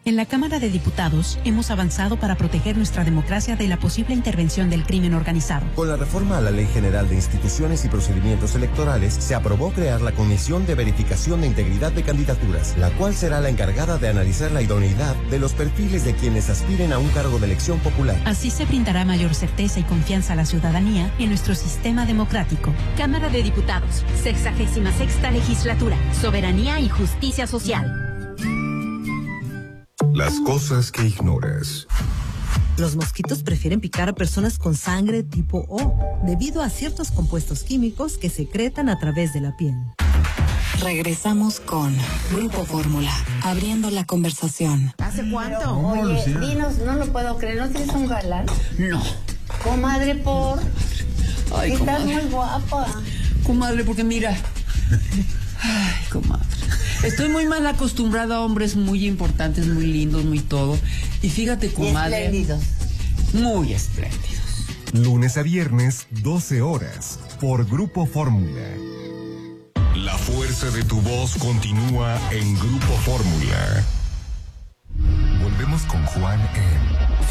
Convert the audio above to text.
En la Cámara de Diputados hemos avanzado para proteger nuestra democracia de la posible intervención del crimen organizado. Con la reforma a la Ley General de Instituciones y Procedimientos Electorales, se aprobó crear la Comisión de Verificación de Integridad de Candidaturas, la cual será la encargada de analizar la idoneidad de los perfiles de quienes aspiren a un cargo de elección popular. Así se brindará mayor certeza y confianza a la ciudadanía en nuestro sistema democrático. Cámara de Diputados, 66ª Legislatura, Soberanía y Justicia Social. Las cosas que ignoras. Los mosquitos prefieren picar a personas con sangre tipo O, debido a ciertos compuestos químicos que secretan a través de la piel. Regresamos con Grupo Fórmula, abriendo la conversación. ¿Hace cuánto? Oye, dinos, no lo puedo creer, ¿no tienes un galán? No. Comadre, por... Ay, estás comadre. muy guapa. Comadre, porque mira... Ay, comadre. Estoy muy mal acostumbrada a hombres muy importantes, muy lindos, muy todo. Y fíjate, comadre... Espléndidos. Muy espléndidos. Lunes a viernes, 12 horas, por Grupo Fórmula. La fuerza de tu voz continúa en Grupo Fórmula. Volvemos con Juan en